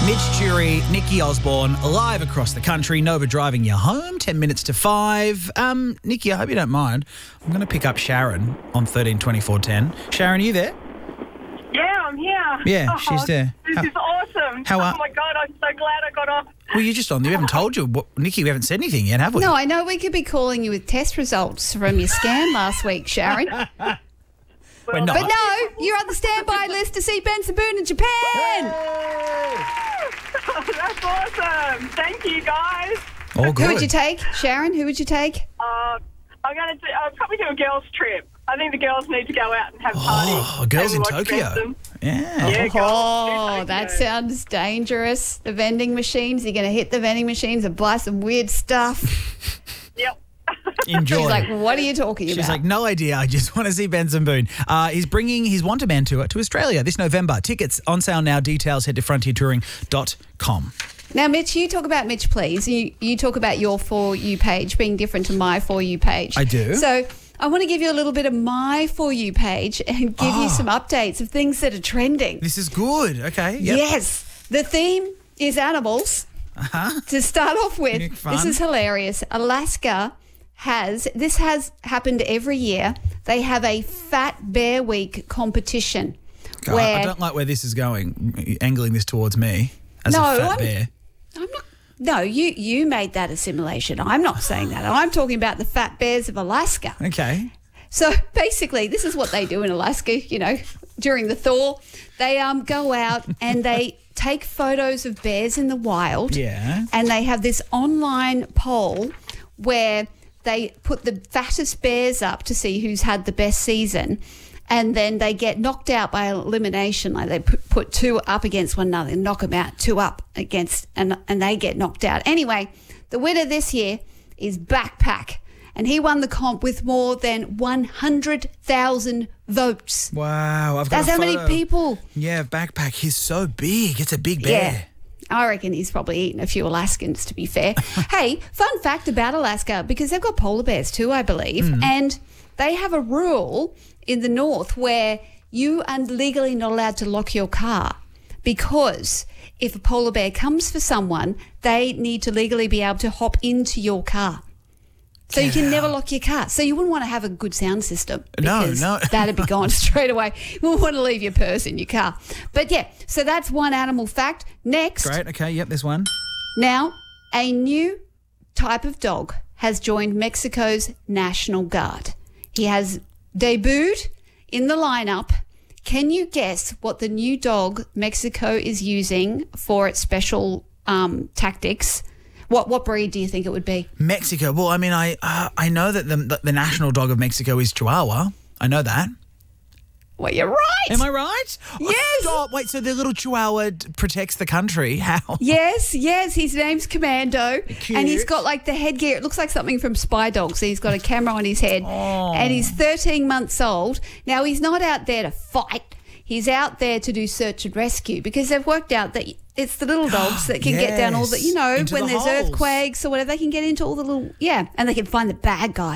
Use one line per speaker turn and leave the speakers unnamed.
Mitch Jury, Nikki Osborne, live across the country. Nova driving you home, 10 minutes to 5. Nikki, I hope you don't mind. I'm going to pick up Sharon on 13 24 10. Sharon, are you there?
Yeah, I'm here.
Yeah, she's there.
This is awesome.
How
oh, my God, I'm so glad I got off.
Well, you're just on. We haven't told you. Nikki, we haven't said anything yet, have we?
No, I know we could be calling you with test results from your scan last week, Sharon.
We're not.
But no, you're on the standby list to see Benson Boone in Japan.
That's awesome. Thank you, guys.
All good.
Who would you take, Sharon? Who would you take?
I'm going to probably do a girls' trip. I think the girls need to go out and have parties.
Oh, girls in
and watch
Tokyo.
Benson.
Yeah.
Yeah, girls
Oh,
do
that
Tokyo.
sounds dangerous. The vending machines, you're going to hit the vending machines and buy some weird stuff.
Yep.
Enjoy.
She's like, what are you talking about?
She's like, no idea. I just want to see Benson Boone. He's bringing his Want a Man tour to Australia this November. Tickets on sale now. Details, head to frontiertouring.com.
Now, Mitch, you talk about Mitch, please. You talk about your For You page being different to my For You page.
I do.
So I want to give you a little bit of my For You page and give you some updates of things that are trending.
This is good. Okay. Yep.
Yes. The theme is animals. To start off with,
Nick, fun.
this is hilarious. Alaska this has happened every year. They have a Fat Bear Week competition.
God,
where
I don't like where this is going, angling this towards me as a fat bear.
I'm not. No, you made that assimilation. I'm not saying that. I'm talking about the fat bears of Alaska.
Okay.
So basically, this is what they do in Alaska, during the thaw. They go out and they take photos of bears in the wild.
Yeah.
And they have this online poll where they put the fattest bears up to see who's had the best season. And then they get knocked out by elimination. Like they put two up against one another and knock them out, two up against, and they get knocked out. Anyway, the winner this year is Backpack. And he won the comp with more than 100,000 votes.
Wow. I've got
That's
a
how many
photo.
people.
Yeah, Backpack. He's so big. It's a big bear.
Yeah. I reckon he's probably eaten a few Alaskans, to be fair. Hey, fun fact about Alaska, because they've got polar bears too, I believe, and they have a rule in the north where you are legally not allowed to lock your car, because if a polar bear comes for someone, they need to legally be able to hop into your car. So you can never lock your car. So you wouldn't want to have a good sound system.
No.
That'd be gone straight away. You wouldn't want to leave your purse in your car. But yeah, so that's one animal fact. Next.
Great. Okay. Yep. There's one.
Now, a new type of dog has joined Mexico's National Guard. He has debuted in the lineup. Can you guess what the new dog Mexico is using for its special tactics? What breed do you think it would be?
Mexico. Well, I mean, I know that the national dog of Mexico is Chihuahua. I know that.
Well, you're right.
Am I right?
Yes.
Oh, stop. Wait, so the little Chihuahua protects the country? How?
Yes. His name's Commando.
Cute.
And he's got like the headgear. It looks like something from Spy Dog. So he's got a camera on his head.
Oh.
And he's 13 months old. Now, he's not out there to fight. He's out there to do search and rescue, because they've worked out that it's the little dogs that can get down all the,
Yes. Into
when
the
there's
holes.
earthquakes or whatever, they can get into all the little, and they can find the bad guys.